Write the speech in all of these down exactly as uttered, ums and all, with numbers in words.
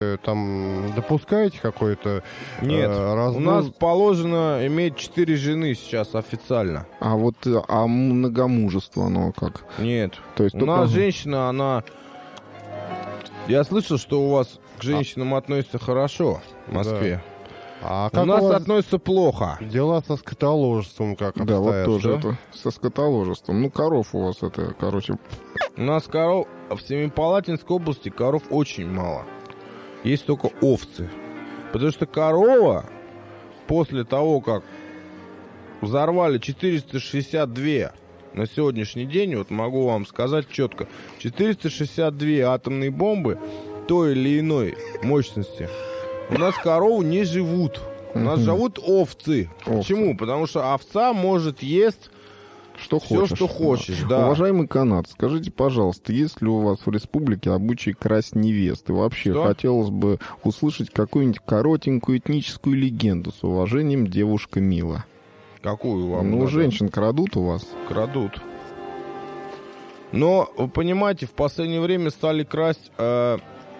там допускаете какой-то... Нет, э, разнос... у нас положено иметь четыре жены сейчас официально. А вот а многомужество, оно как? Нет, то есть у только... нас женщина, она... Я слышал, что у вас к женщинам а... относятся хорошо в Москве. Да. А у как нас у вас относятся плохо. Дела со скотоложеством как Да, обстоят, вот тоже да? это, со скотоложеством. Ну, коров у вас это, короче... У нас коров... В Семипалатинской области коров очень мало. Есть только овцы. Потому что корова, после того, как взорвали четыреста шестьдесят два на сегодняшний день, вот могу вам сказать четко, четыреста шестьдесят две атомные бомбы той или иной мощности, у нас коровы не живут. У нас живут овцы. Овцы. Почему? Потому что овца может есть что все, хочешь. что хочешь. Да. Уважаемый канад, скажите, пожалуйста, есть ли у вас в республике обычай красть невесты? Вообще, что? хотелось бы услышать какую-нибудь коротенькую этническую легенду с уважением, девушка Мила. Какую вам? Ну, надо? женщин крадут у вас? Крадут. Но, вы понимаете, в последнее время стали красть э,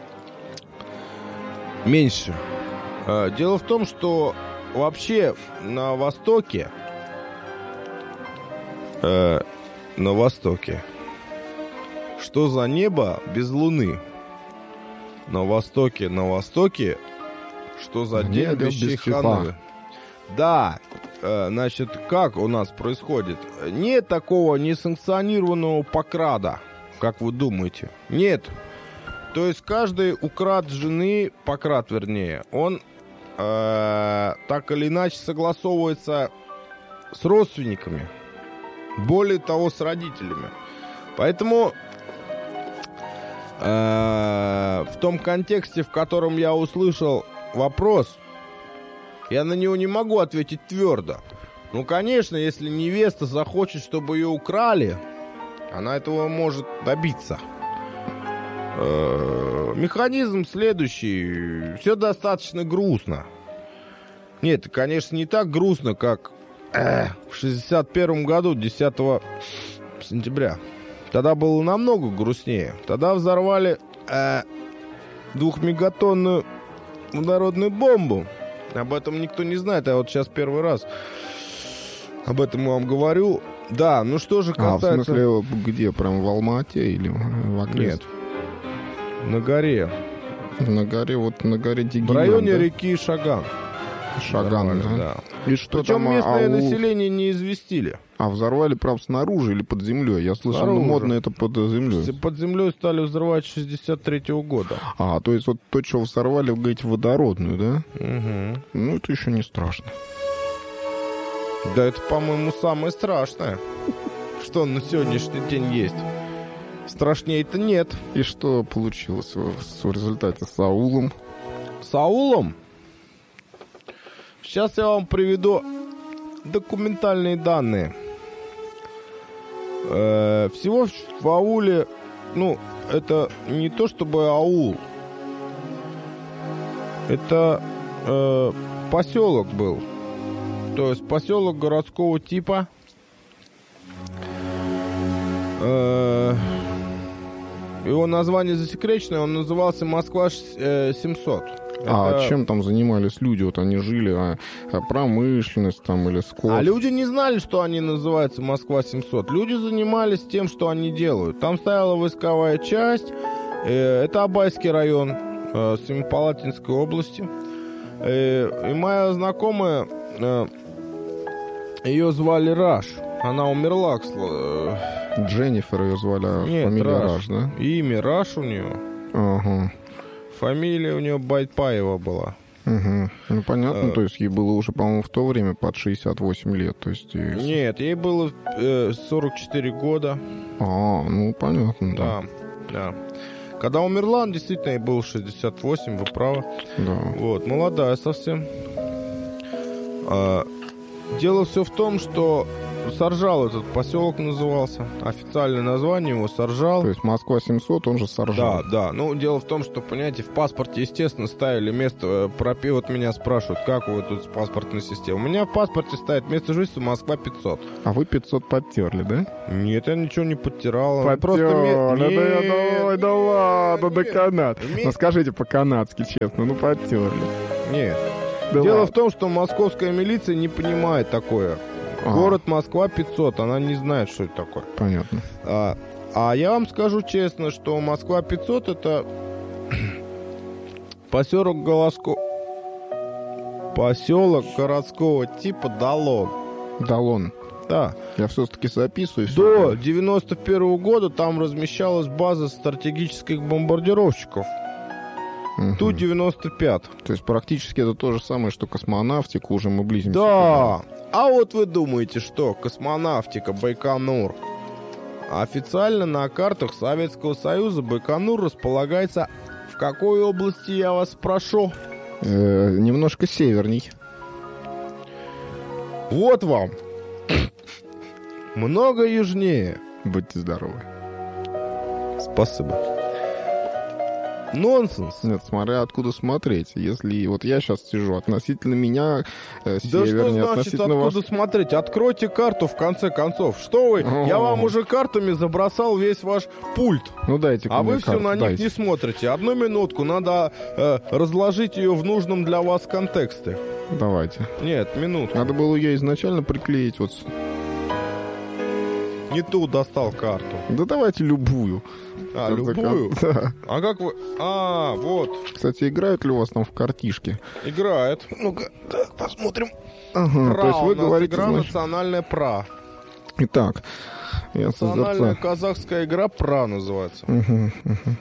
меньше. Э, дело в том, что вообще на Востоке, э, на Востоке, что за небо без луны? На Востоке, на Востоке, что за день Небо без без чайханы? Да, э, значит, как у нас происходит? Нет такого несанкционированного покрада, как вы думаете. Нет. То есть каждый украд жены, покрад вернее, он э, так или иначе согласовывается с родственниками. Более того, с родителями. Поэтому э, в том контексте, в котором я услышал вопрос, я на него не могу ответить твердо. Ну, конечно, если невеста захочет, чтобы ее украли, она этого может добиться. Э, механизм следующий. Все достаточно грустно. Нет, конечно, не так грустно, как э, в шестьдесят первом году, десятого сентября. Тогда было намного грустнее. Тогда взорвали э, двухмегатонную водородную бомбу. Об этом никто не знает, я вот сейчас первый раз об этом вам говорю. Да, ну что же касается... А, в смысле, где? Прям в Алма-Ате или в окрест? Нет, на горе. На горе, вот на горе Дигиман, В районе да? реки Шаган. Шаган, да? да. И что Причем там, местное аул... население не известили. А взорвали, правда, снаружи или под землей? Я слышал, ну, Снаружи. модно это под землей. Под землей стали взрывать с шестьдесят третьего года. А, то есть вот то, что взорвали, вы говорите, водородную, да? Угу. Ну, это еще не страшно. Да это, по-моему, самое страшное, что на сегодняшний день есть. Страшнее-то нет. И что получилось в, в результате с аулом? С аулом? Сейчас я вам приведу документальные данные. Э, всего в ауле, ну, это не то чтобы аул. Это э, поселок был. То есть поселок городского типа. Э, его название засекреченное, он назывался Москва семьсот. А Это... чем там занимались люди? Вот они жили, а, а промышленность там или скот? А люди не знали, что они называются Москва семьсот. Люди занимались тем, что они делают. Там стояла войсковая часть. Э, это Абайский район э, Семипалатинской области. Э, и моя знакомая, э, ее звали Раш. Она умерла, к слову. Дженнифер ее звали, а Нет, фамилия Раш. Раш, да? Имя Раш у нее. Ага. Фамилия у нее Байтпаева была. Угу. Ну, понятно, А... то есть ей было уже, по-моему, в то время под шестьдесят восемь лет. То есть... Нет, ей было э, сорок четыре года. А, ну, понятно, да. Да, да. Когда умерла, он действительно ей был шестьдесят восемь, вы правы. Да. Вот, молодая совсем. А, дело все в том, что Саржал этот поселок назывался. Официальное название его Саржал. То есть Москва семьсот, он же Саржал. Да, да. Ну, дело в том, что, понимаете, в паспорте, естественно, ставили место... Пропи, вот меня спрашивают, как вы тут с паспортной системой. У меня в паспорте стоит место жительства Москва пятьсот. А вы пятьсот подтерли, да? Нет, я ничего не подтирал. Подтерли, Просто ме- да, Нет, да, да ладно, да нет. канат. Ме- Ну скажите по-канадски, честно, ну подтерли. Нет. Да Дело ладно. в том, что московская милиция не понимает такое. А. Город Москва пятьсот, она не знает, что это такое. Понятно. А, а я вам скажу честно, что Москва пятьсот это поселок Голоско... Поселок городского типа Долон. Долон. Да. Я все-таки записываю. До девяносто первого года там размещалась база стратегических бомбардировщиков. Мгм. Ту девяносто пять. То есть практически это то же самое, что космонавтика, уже мы близимся. Да. А вот вы думаете, что космонавтика Байконур? Официально на картах Советского Союза Байконур располагается в какой области, я вас спрошу? Э, немножко северней. Вот вам. Много южнее. Будьте здоровы. Спасибо. Нонсенс. Нет, смотря откуда смотреть. Если вот я сейчас сижу, относительно меня э, Да что севернее, значит, относительно откуда вас... смотреть? Откройте карту, в конце концов. Что вы? О. Я вам уже картами забросал весь ваш пульт. Ну дайте А вы мне все карту, на них дайте. не смотрите. Одну минутку, надо э, разложить ее в нужном для вас контексте. Давайте. Нет, минутку. Надо было ее изначально приклеить вот... с- Не ту достал карту. Да давайте любую. А, В конце любую? кон- Да. А как вы... А, вот, Кстати, играют ли у вас там в картишки? играет. Ну-ка, так, посмотрим. Ага, Пра, то есть у вы нас говорите, игра значит... национальная пра. Итак, я Национальная созерцаю. казахская игра пра называется. Мгм, мгм.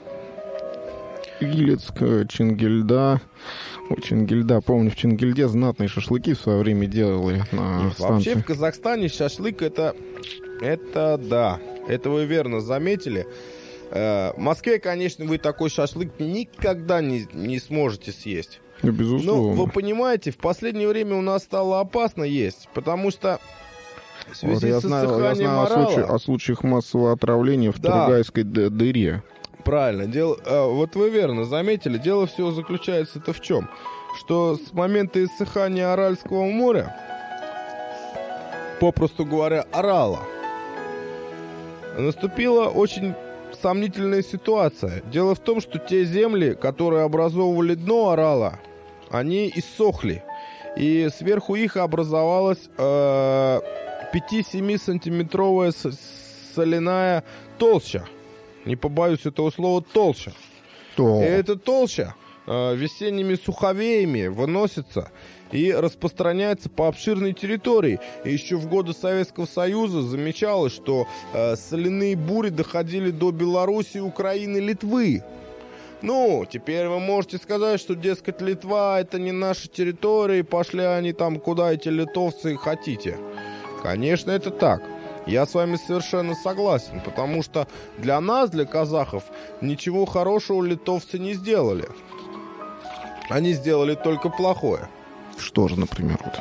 Илецк, Чингильда. О, Чингильда, помню, в Чингильде знатные шашлыки в свое время делали на Вообще станции. в Казахстане шашлык это... Это да. Это вы верно заметили. Э, В Москве, конечно, вы такой шашлык никогда не, не сможете съесть. Ну, Но безусловно. вы понимаете, в последнее время у нас стало опасно есть, потому что в Вот связи я с знаю, я иссыханием знаю о, орала... случае- о случаях массового отравления в Да. Тургайской д- дыре. Правильно. Дело, э, вот вы верно заметили. Дело все заключается-то в чем? Что с момента иссыхания Аральского моря, попросту говоря, орала, наступила очень сомнительная ситуация. Дело в том, что те земли, которые образовывали дно орала, они иссохли. И сверху их образовалась э, пять-семь сантиметровая с- соляная толща. Не побоюсь этого слова, толща. То. И эта толща э, весенними суховеями выносится и распространяется по обширной территории. И еще в годы Советского Союза замечалось, что э, соляные бури доходили до Белоруссии, Украины, Литвы. Ну, теперь вы можете сказать, что, дескать, Литва — это не наша территория, и пошли они там, куда эти литовцы хотите. Конечно, это так. Я с вами совершенно согласен, потому что для нас, для казахов, ничего хорошего литовцы не сделали. Они сделали только плохое. Что же, например, вот?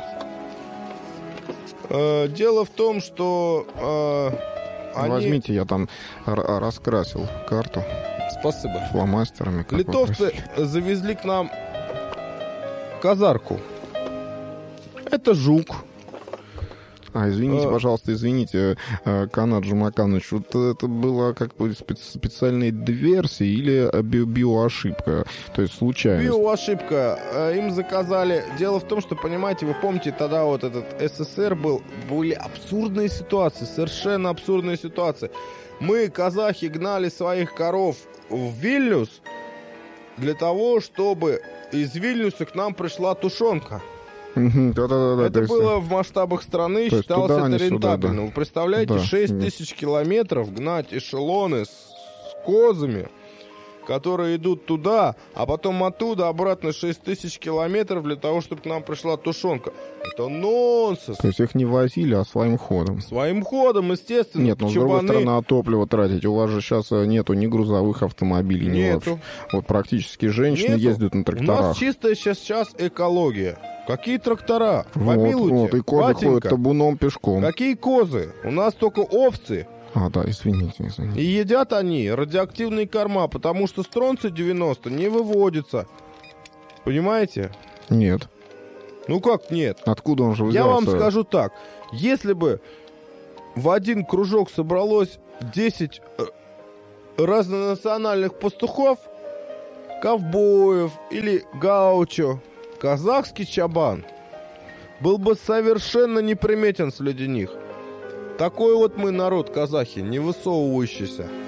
Э, дело в том, что э, они... Возьмите, я там р- раскрасил карту Спасибо. фломастерами. как вы Литовцы просите. завезли к нам казарку. Это жук. А, извините, э, пожалуйста, извините, э, Канат Жумаканович, вот это была как бы спец- специальная диверсия или э, би- биоошибка, то есть случайность? Биоошибка. Э, Им заказали. Дело в том, что, понимаете, вы помните, тогда вот этот СССР был, были абсурдные ситуации, совершенно абсурдные ситуации. Мы, казахи, гнали своих коров в Вильнюс для того, чтобы из Вильнюса к нам пришла тушенка. Мгм, да-да-да. то Это есть, было в масштабах страны, то есть считалось туда, а это не сюда, рентабельно. да. Вы представляете, Да, шесть да. тысяч километров гнать эшелоны с, с козами, которые идут туда, а потом оттуда обратно шесть тысяч километров для того, чтобы к нам пришла тушенка. Это нонсенс. То есть их не возили, а своим ходом. Своим ходом, естественно. Нет, но с другой чабаны- стороны, а топливо тратить? У вас же сейчас нету ни грузовых автомобилей, ни Нету. вообще. Вот практически женщины Нету. ездят на У тракторах. нас чистая сейчас, сейчас экология. Какие трактора? Вот, Помилуйте, вот, и козы батенька. ходят табуном пешком. Какие козы? У нас только овцы. А, да, извините, извините. И едят они радиоактивные корма, потому что стронций девяносто не выводится. Понимаете? Нет. Ну как нет? Откуда он же взялся? Я вам скажу так. Если бы в один кружок собралось десять э, разнонациональных пастухов, ковбоев или гаучо, казахский чабан был бы совершенно неприметен среди них. Такой вот мы народ, казахи, не высовывающийся.